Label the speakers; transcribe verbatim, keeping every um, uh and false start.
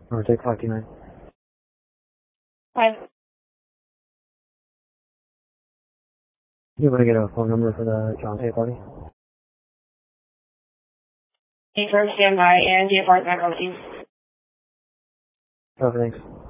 Speaker 1: Overtake five two nine.
Speaker 2: Five.
Speaker 1: You want to get a phone number for the John Pay party?
Speaker 2: Confirm standby and the apartment, please.
Speaker 1: Oh, thanks.